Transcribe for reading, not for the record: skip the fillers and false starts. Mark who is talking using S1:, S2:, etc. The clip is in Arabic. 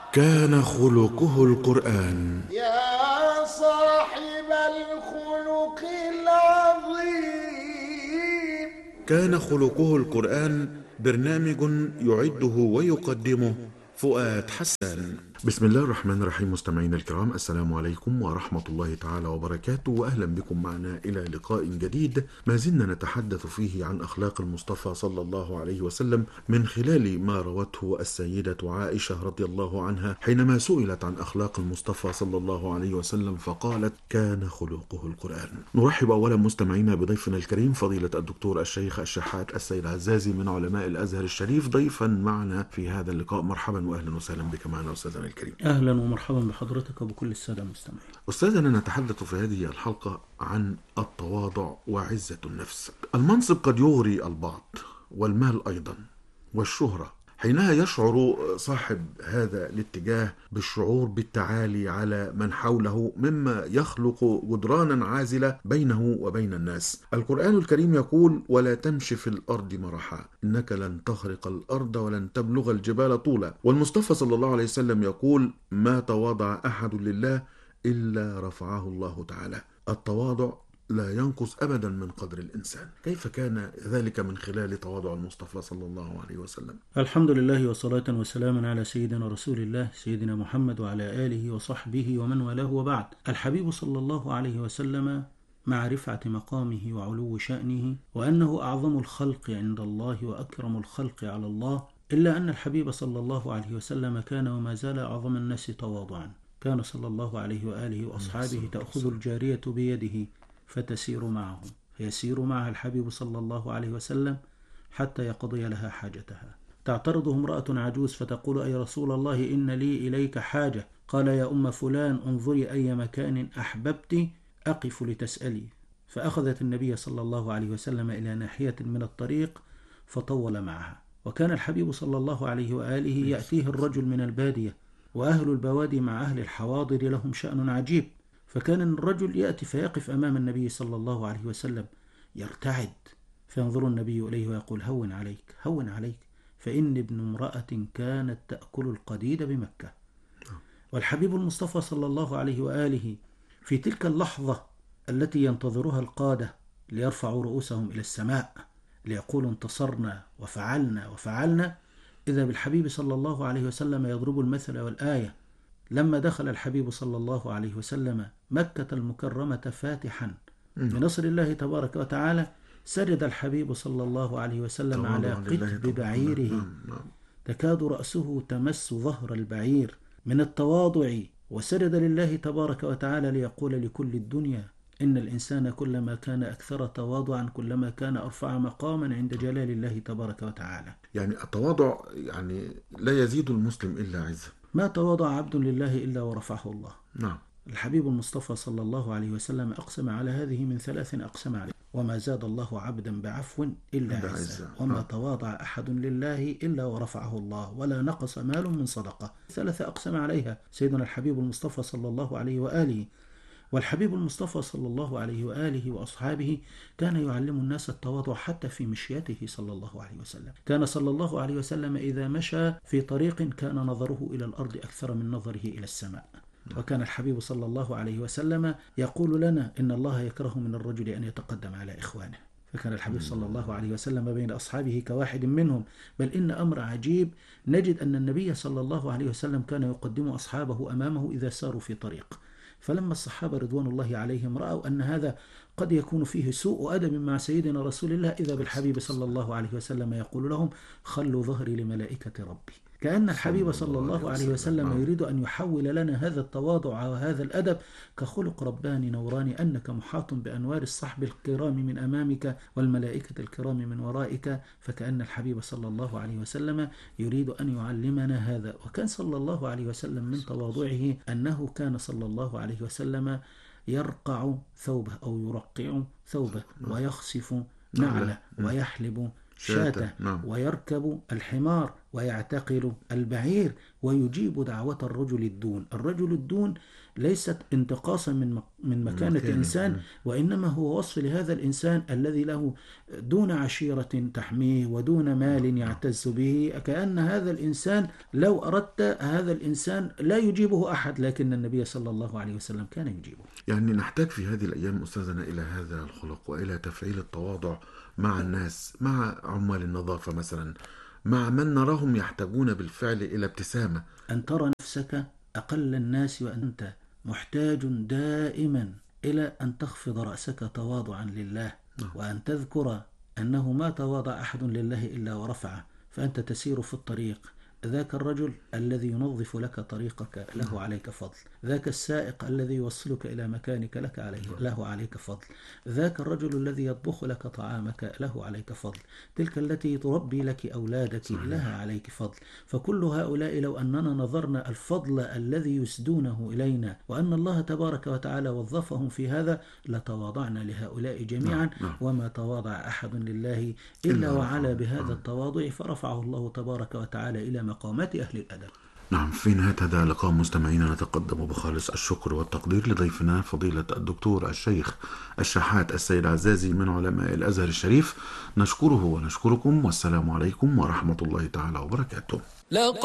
S1: كان خلقه القرآن.
S2: يا صاحب الخلق العظيم.
S1: كان خلقه القرآن برنامج يعده ويقدمه فؤاد حسان. بسم الله الرحمن الرحيم. مستمعينا الكرام، السلام عليكم ورحمة الله تعالى وبركاته، وأهلا بكم معنا إلى لقاء جديد ما زلنا نتحدث فيه عن أخلاق المصطفى صلى الله عليه وسلم من خلال ما روته السيدة عائشة رضي الله عنها حينما سئلت عن أخلاق المصطفى صلى الله عليه وسلم فقالت: كان خلقه القرآن. نرحب أولا مستمعينا بضيفنا الكريم فضيلة الدكتور الشيخ الشحات السيد عزازي من علماء الأزهر الشريف ضيفا معنا في هذا اللقاء. مرحبا وأهلا وسهلا بك معنا أستاذنا الكريم.
S3: أهلا ومرحبا بحضرتك وبكل السادة المستمعين.
S1: أستاذنا، نتحدث في هذه الحلقة عن التواضع وعزة النفس. المنصب قد يغري البعض، والمال أيضا، والشهرة. حينها يشعر صاحب هذا الاتجاه بالشعور بالتعالي على من حوله، مما يخلق جدرانا عازلة بينه وبين الناس. القرآن الكريم يقول: ولا تمشي في الأرض مرحا إنك لن تخرق الأرض ولن تبلغ الجبال طولا. والمصطفى صلى الله عليه وسلم يقول: ما تواضع أحد لله إلا رفعه الله تعالى. التواضع لا ينقص أبدا من قدر الإنسان. كيف كان ذلك من خلال تواضع المصطفى صلى الله عليه وسلم؟
S3: الحمد لله وصلاة وسلاما على سيدنا رسول الله سيدنا محمد وعلى آله وصحبه ومن والاه، وبعد. الحبيب صلى الله عليه وسلم مع رفعة مقامه وعلو شأنه وأنه أعظم الخلق عند الله وأكرم الخلق على الله، إلا أن الحبيب صلى الله عليه وسلم كان وما زال أعظم الناس تواضعا. كان صلى الله عليه وآله وأصحابه تأخذ الجارية بيده فتسير معه، فيسير معها الحبيب صلى الله عليه وسلم حتى يقضي لها حاجتها. تعترضه امرأة عجوز فتقول: أي رسول الله، إن لي إليك حاجة. قال: يا أم فلان، انظري أي مكان أحببت أقف لتسألي. فأخذت النبي صلى الله عليه وسلم إلى ناحية من الطريق فطول معها. وكان الحبيب صلى الله عليه وآله يأتيه الرجل من البادية، وأهل البوادي مع أهل الحواضر لهم شأن عجيب، فكان الرجل يأتي فيقف أمام النبي صلى الله عليه وسلم يرتعد، فينظر النبي إليه ويقول: هون عليك هون عليك، فإن ابن امرأة كانت تأكل القديد بمكة. والحبيب المصطفى صلى الله عليه وآله في تلك اللحظة التي ينتظرها القادة ليرفعوا رؤوسهم إلى السماء ليقولوا: انتصرنا وفعلنا وفعلنا، إذا بالحبيب صلى الله عليه وسلم يضرب المثل والآية. لما دخل الحبيب صلى الله عليه وسلم مكة المكرمة فاتحا بنصر الله تبارك وتعالى، سجد الحبيب صلى الله عليه وسلم على قتب بعيره، تكاد رأسه تمس ظهر البعير من التواضع، وسجد لله تبارك وتعالى ليقول لكل الدنيا: إن الإنسان كلما كان أكثر تواضعا كلما كان أرفع مقاما عند جلال الله تبارك وتعالى.
S1: يعني التواضع لا يزيد المسلم إلا عزة.
S3: ما تواضع عبد لله إلا ورفعه الله.
S1: نعم.
S3: الحبيب المصطفى صلى الله عليه وسلم أقسم على هذه من 3 أقسم عليه: وما زاد الله عبدا بعفو إلا عزا، وما تواضع أحد لله إلا ورفعه الله، ولا نقص مال من صدقة. 3 أقسم عليها سيدنا الحبيب المصطفى صلى الله عليه وآله. والحبيب المصطفى صلى الله عليه وآله وأصحابه كان يعلم الناس التواضع حتى في مشيته صلى الله عليه وسلم. كان صلى الله عليه وسلم إذا مشى في طريق كان نظره إلى الأرض أكثر من نظره إلى السماء. وكان الحبيب صلى الله عليه وسلم يقول لنا: إن الله يكره من الرجل أن يتقدم على إخوانه. فكان الحبيب صلى الله عليه وسلم بين أصحابه كواحد منهم. بل إن أمر عجيب، نجد أن النبي صلى الله عليه وسلم كان يقدم أصحابه أمامه إذا ساروا في طريق. فلما الصحابة رضوان الله عليهم رأوا أن هذا قد يكون فيه سوء أدب مع سيدنا رسول الله، إذا بالحبيب صلى الله عليه وسلم يقول لهم: خلوا ظهري لملائكة ربي. كأن الحبيب صلى الله عليه وسلم يريد أن يحول لنا هذا التواضع وهذا الأدب كخلق رباني نوراني، أنك محاط بأنوار الصحب الكرام من أمامك والملائكة الكرام من ورائك. فكأن الحبيب صلى الله عليه وسلم يريد أن يعلمنا هذا. وكان صلى الله عليه وسلم من تواضعه أنه كان صلى الله عليه وسلم يرقع ثوبه أو يرقع ثوبه، ويخسف نعله، ويحلب شاته، ويركب الحمار، ويعتقل البعير ويجيب دعوة الرجل الدون. الرجل الدون ليست انتقاصا من مكانة
S1: مكانه.
S3: الإنسان، وإنما هو وصف لهذا الإنسان الذي له دون عشيرة تحميه ودون مال يعتز به، كأن هذا الإنسان لو أردت هذا الإنسان لا يجيبه أحد، لكن النبي صلى الله عليه وسلم كان يجيبه.
S1: يعني نحتاج في هذه الأيام أستاذنا إلى هذا الخلق وإلى تفعيل التواضع مع الناس، مع عمال النظافة مثلا، مع من نراهم يحتاجون بالفعل إلى ابتسامة.
S3: أن ترى نفسك أقل الناس وأنت محتاج دائما إلى أن تخفض رأسك تواضعا لله، وأن تذكر أنه ما تواضع أحد لله إلا ورفعه. فأنت تسير في الطريق، ذاك الرجل الذي ينظف لك طريقك له عليك فضل، ذاك السائق الذي يوصلك إلى مكانك له عليك فضل، ذاك الرجل الذي يطبخ لك طعامك له عليك فضل، تلك التي تربي لك أولادك لها عليك فضل. فكل هؤلاء لو أننا نظرنا الفضل الذي يسدونه إلينا وأن الله تبارك وتعالى وظفهم في هذا لتواضعنا لهؤلاء جميعا. وما تواضع أحد لله إلا وعلى بهذا التواضع فرفعه الله تبارك وتعالى إلى مقامات أهل الأدب.
S1: نعم، في نهاية هذا اللقاء مستمعينا نتقدم بخالص الشكر والتقدير لضيفنا فضيلة الدكتور الشيخ الشحات السيد عزازي من علماء الأزهر الشريف. نشكره ونشكركم، والسلام عليكم ورحمة الله تعالى وبركاته.